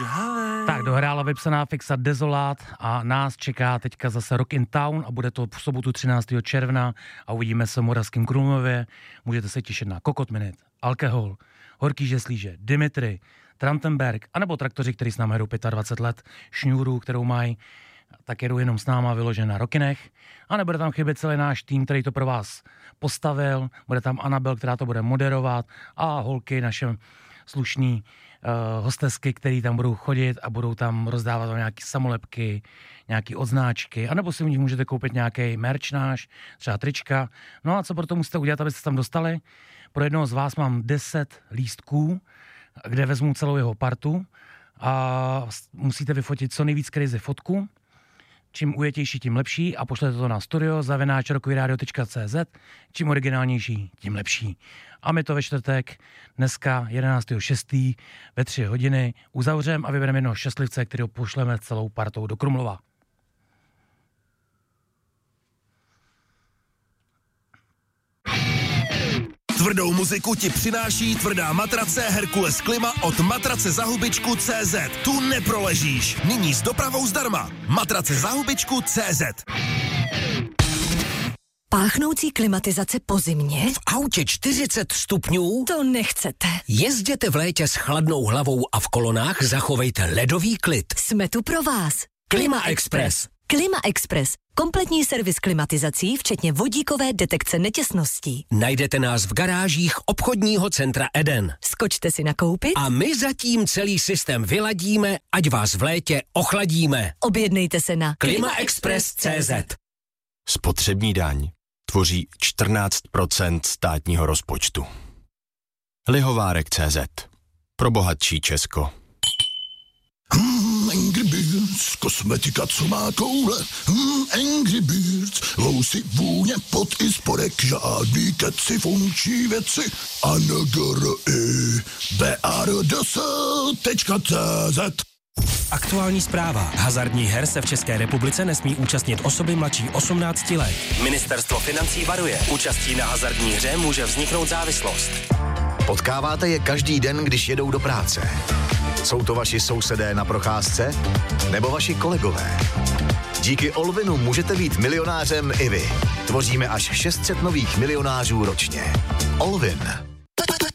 Tak dohrála vypsaná fixa Desolát a nás čeká teďka zase Rock in Town a bude to v sobotu 13. června a uvidíme se v Moravském Krumlově. Můžete se těšit na Kokot Minute, Alkohol, Horký žeslíže, Dimitri, Trantenberg, anebo Traktoři, který s námi hrajou 25 let, Šňůru, kterou mají, tak jedou jenom s náma vyložen na Rokinech. A nebude tam chybět celý náš tým, který to pro vás postavil. Bude tam Anabel, která to bude moderovat a holky, naše slušný hostesky, který tam budou chodit a budou tam rozdávat nějaké samolepky, nějaké odznáčky, anebo si u nich můžete koupit nějaký merch náš, třeba trička. No a co pro to musíte udělat, abyste se tam dostali? Pro jednoho z vás mám 10 lístků, kde vezmu celou jeho partu a musíte vyfotit co nejvíc crazy fotku. Čím ujetější, tím lepší a pošlete to na studio@rockyradio.cz. Čím originálnější, tím lepší. A my to ve čtvrtek, dneska 11.6. ve 3 hodiny uzavřeme a vybereme jednoho šťastlivce, kterého pošleme celou partou do Krumlova. Tvrdou muziku ti přináší tvrdá matrace Herkules Klima od matracezahubičku.cz. Tu neproležíš. Nyní s dopravou zdarma. Matracezahubičku.cz. Páchnoucí klimatizace po zimě? V autě 40 stupňů? To nechcete. Jezděte v létě s chladnou hlavou a v kolonách zachovejte ledový klid. Jsme tu pro vás. Klima Express. Klima Express. Kompletní servis klimatizací, včetně vodíkové detekce netěsností. Najdete nás v garážích obchodního centra Eden. Skočte si nakoupit a my zatím celý systém vyladíme, ať vás v létě ochladíme. Objednejte se na klimaexpress.cz. Spotřební daň tvoří 14% státního rozpočtu. Lihovárek.cz. Pro bohatší Česko. Angry Birds, kosmetika, co má koule. Angry Birds, vousy, vůně, pot i spodek, žádný keci, funkční věci. BARDS.cz. Aktuální zpráva. Hazardních her se v České republice nesmí účastnit osoby mladší 18 let. Ministerstvo financí varuje. Účastí na hazardní hře může vzniknout závislost. Potkáváte je každý den, když jedou do práce. Jsou to vaši sousedé na procházce? Nebo vaši kolegové? Díky Olvinu můžete být milionářem i vy. Tvoříme až 600 nových milionářů ročně. Olvin.